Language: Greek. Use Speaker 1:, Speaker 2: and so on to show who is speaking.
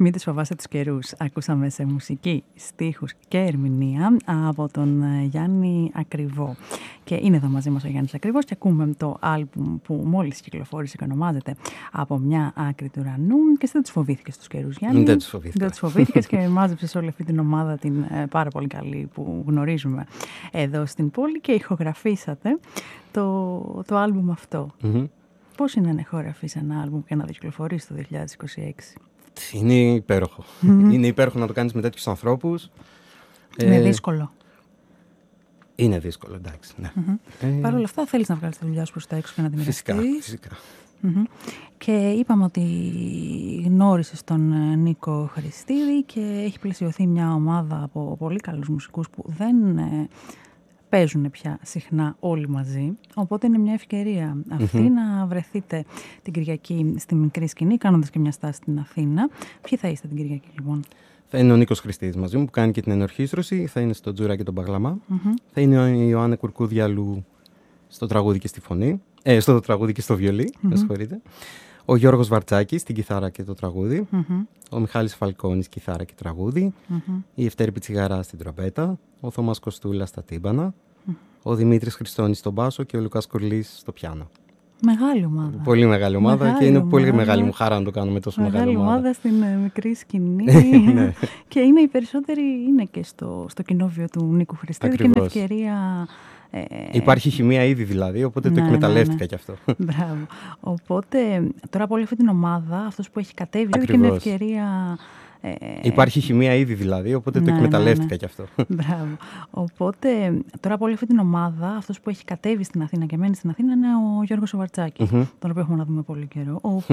Speaker 1: Μην τις φοβάσαι τους καιρούς. Ακούσαμε σε μουσική, στίχους και ερμηνεία από τον Γιάννη Ακριβό. Και είναι εδώ μαζί μας ο Γιάννης Ακριβός και ακούμε το άλμπουμ που μόλις κυκλοφόρησε και ονομάζεται «Από μια άκρη του ουρανού». Και εσύ δεν τους φοβήθηκες τους καιρούς, Γιάννη?
Speaker 2: Δεν τους φοβήθηκα.
Speaker 1: Δεν τους φοβήθηκες και μάζεψες όλη αυτή την ομάδα, την πάρα πολύ καλή που γνωρίζουμε εδώ στην πόλη, και ηχογραφήσατε το άλμπουμ αυτό. Πώς είναι να ηχογραφείς ένα άλμπουμ και να το κυκλοφορείς το 2026?
Speaker 2: Είναι υπέροχο. Είναι υπέροχο να το κάνεις με τέτοιους ανθρώπους.
Speaker 1: Είναι δύσκολο.
Speaker 2: Είναι δύσκολο, εντάξει. Ναι.
Speaker 1: Παρ' όλα αυτά θέλεις να βγάλεις τη δουλειά σου προς τα έξω και να την μοιραστείς.
Speaker 2: Φυσικά.
Speaker 1: Και είπαμε ότι γνώρισες τον Νίκο Χριστίδη και έχει πλαισιωθεί μια ομάδα από πολύ καλούς μουσικούς που δεν παίζουν πια συχνά όλοι μαζί. Οπότε είναι μια ευκαιρία αυτή να βρεθείτε την Κυριακή στη μικρή σκηνή, κάνοντας και μια στάση στην Αθήνα. Ποιοι θα είστε την Κυριακή, λοιπόν?
Speaker 2: Θα είναι ο Νίκος Χριστίδης μαζί μου που κάνει και την ενορχήστρωση. Θα είναι στο Τζούρα και τον Παγλαμά. Θα είναι η Ιωάννα Κουρκούδιαλου στο τραγούδι και στη φωνή. Στο τραγούδι και στο βιολί, με συγχωρείτε. Ο Γιώργος Βαρτσάκης στην κιθάρα και το τραγούδι. Ο Μιχάλης Φαλκόνης κιθάρα και τραγούδι. Η Ευτέρη Πιτσιγαρά στην τρομπέτα. Ο Θωμάς Κοστούλας στα τύμπανα. Ο Δημήτρης Χριστόνης στον μπάσο και ο Λουκάς Κορλής στο πιάνο.
Speaker 1: Μεγάλη ομάδα.
Speaker 2: Πολύ μεγάλη ομάδα και είναι πολύ μεγάλη μου χαρά να το κάνουμε τόσο μεγάλη ομάδα.
Speaker 1: Μεγάλη ομάδα στην μικρή σκηνή. Και είναι οι περισσότεροι είναι και στο κοινόβιο του Νίκου Χριστίδη. Και είναι ευκαιρία.
Speaker 2: Υπάρχει χημεία ήδη δηλαδή, οπότε το εκμεταλλεύτηκα κι αυτό.
Speaker 1: Μπράβο. Οπότε τώρα από όλη αυτή την ομάδα, αυτός που έχει κατέβει, και είναι ευκαιρία.
Speaker 2: Υπάρχει χημεία ήδη δηλαδή, οπότε το εκμεταλλεύτηκα κι αυτό.
Speaker 1: Μπράβο. Οπότε τώρα από όλη αυτή την ομάδα, αυτός που έχει κατέβει στην Αθήνα και μένει στην Αθήνα είναι ο Γιώργος Βαρτσάκης, τον οποίο έχουμε να δούμε πολύ καιρό.